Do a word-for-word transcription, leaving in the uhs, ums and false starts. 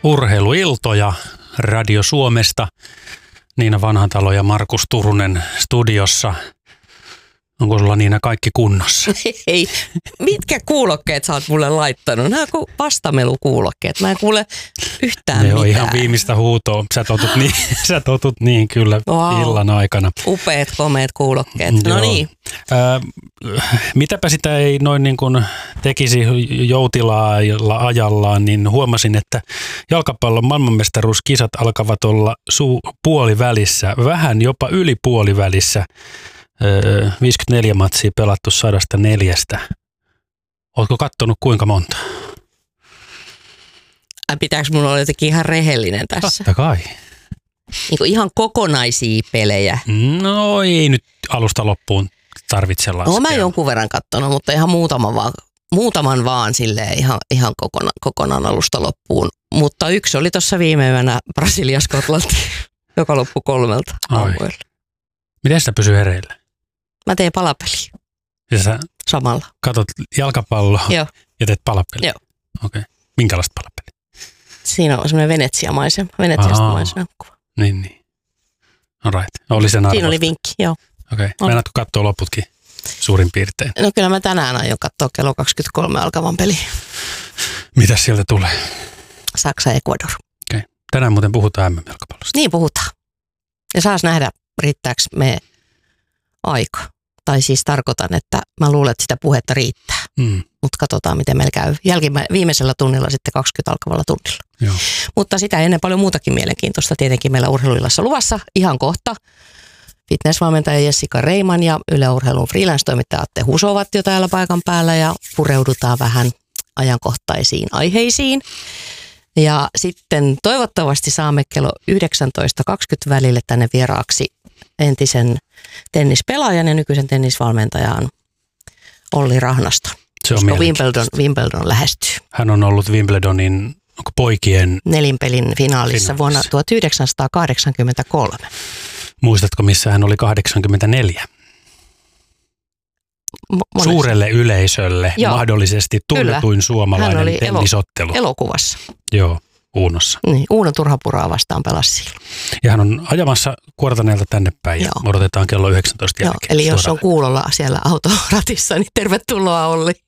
urheiluiltoja Radio Suomesta. Niina Vanhatalo ja Markus Turunen studiossa. Onko sulla Niina kaikki kunnossa? Hei, mitkä kuulokkeet sä oot mulle laittanut? Nämä on vastamelukuulokkeet. Mä en kuule yhtään ne mitään. On ihan viimeistä huutoa. Sä totut niin, sä totut niin kyllä wow. Illan aikana. Upeat, komeat kuulokkeet. No Joo. niin. Äh, mitäpä sitä ei noin niin kuin tekisi joutilaalla ajallaan, niin huomasin, että jalkapallon maailmanmestaruuskisat alkavat olla su- puolivälissä, vähän jopa yli puolivälissä. Öö, viisikymmentäneljä matsia pelattu sadasta neljästä. Ootko kattonut kuinka monta? Pitääkö mun olla jotenkin ihan rehellinen tässä? Totta kai. Niin kuin ihan kokonaisia pelejä. No ei nyt alusta loppuun tarvitse laskea. Olen mä jonkun verran kattonut, mutta ihan muutaman vaan, muutaman vaan silleen ihan, ihan kokona, kokonaan alusta loppuun. Mutta yksi oli tuossa viime yönä Brasilia-Skotlanti, joka loppui kolmelta aamuilla. Miten sitä pysyy hereillä? Mä teen palapeliä. Ja sä samalla. katot jalkapalloa Joo. Ja teet palapeliä? Joo. Okei. Okay. Minkälaista palapeliä? Siinä on semmoinen Venetsia-maisema. Venetsiasta maisema kuva. Niin, niin. All right. Oli sen arvosta. Siinä oli vinkki, joo. Okei. Okay. Meinaatko katsoa loputkin suurin piirtein? No kyllä mä tänään aion katsoa kello kaksikymmentäkolme alkavan peli. Mitäs sieltä tulee? Saksa ja Ecuador. Okei. Okay. Tänään muuten puhutaan M M-jalkapallosta. Niin puhutaan. Ja saas nähdä, riittääkö me aika. Tai siis tarkoitan, että mä luulen, että sitä puhetta riittää. Mm. Mutta katsotaan, miten meillä käy. Jälkimmäi- viimeisellä tunnilla sitten kaksikymmentä alkavalla tunnilla. Joo. Mutta sitä ennen paljon muutakin mielenkiintoista tietenkin meillä urheiluillassa luvassa. Ihan kohta fitnessvalmentaja Jessica Reiman ja Yle Urheilun freelance-toimittaja Atte Huso ovat jo täällä paikan päällä ja pureudutaan vähän ajankohtaisiin aiheisiin. Ja sitten toivottavasti saamme kello yhdeksäntoista kaksikymmentä välille tänne vieraaksi entisen tennispelaajan ja nykyisen tennisvalmentajan Olli Rahnasta. Se on koska Wimbledon, Wimbledon lähestyy. Hän on ollut Wimbledonin onko poikien nelinpelin finaalissa, finaalissa vuonna tuhatyhdeksänsataakahdeksankymmentäkolme. Muistatko, missä hän oli kahdeksankymmentäneljä? Monessa. Suurelle yleisölle Joo. mahdollisesti tunnetuin Kyllä. suomalainen hän oli tennisottelu. Elo, elokuvassa. Joo, Uunossa. Niin, Uuno Turhapuraa vastaan pelasi silloin. Ja hän on ajamassa Kuortaneelta tänne päin ja odotetaan kello yhdeksäntoista jälkeen. Joo, eli jos on kuulolla siellä autoratissa, niin tervetuloa Olli.